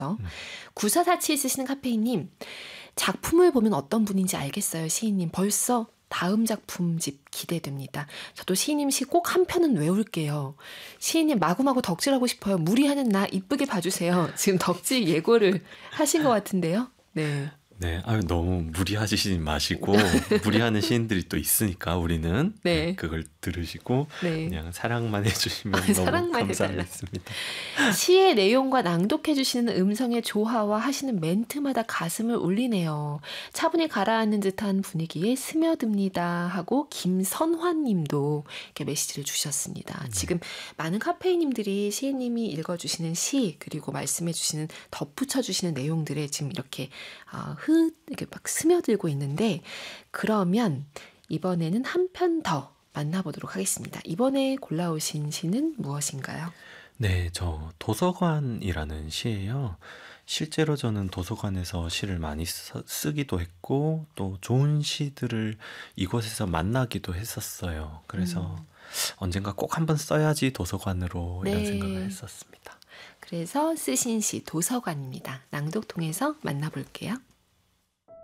음. 9447 쓰시는 카페인님, 작품을 보면 어떤 분인지 알겠어요, 시인님. 벌써 다음 작품집 기대됩니다. 저도 시인님 시 꼭 한 편은 외울게요. 시인님 마구마구 덕질하고 싶어요. 무리하는 나 이쁘게 봐주세요. 지금 덕질 예고를 하신 것 같은데요. 네. 네, 아유, 너무 무리하시지 마시고, 무리하는 시인들이 또 있으니까, 우리는. 네, 네. 그걸 들으시고, 네. 그냥 사랑만 해주시면 너무 사랑만 해달라. 감사하겠습니다. 시의 내용과 낭독해주시는 음성의 조화와 하시는 멘트마다 가슴을 울리네요. 차분히 가라앉는 듯한 분위기에 스며듭니다 하고 김선환님도 이렇게 메시지를 주셨습니다. 지금 많은 카페인님들이 시인님이 읽어주시는 시 그리고 말씀해주시는 덧붙여주시는 내용들에 지금 이렇게 이렇게 막 스며들고 있는데, 그러면 이번에는 한 편 더 만나보도록 하겠습니다. 이번에 골라오신 시는 무엇인가요? 네, 저 도서관이라는 시예요. 실제로 저는 도서관에서 시를 많이 쓰기도 했고, 또 좋은 시들을 이곳에서 만나기도 했었어요. 그래서 언젠가 꼭 한번 써야지 도서관으로 이런 네. 생각을 했었습니다. 그래서 쓰신 시 도서관입니다. 낭독 통해서 만나볼게요.